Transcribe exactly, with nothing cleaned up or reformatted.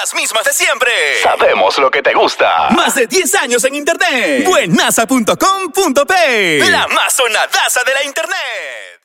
Las mismas de siempre. Sabemos lo que te gusta. Más de diez años en internet. Buenasa punto com punto pe. La más sonadaza de la internet.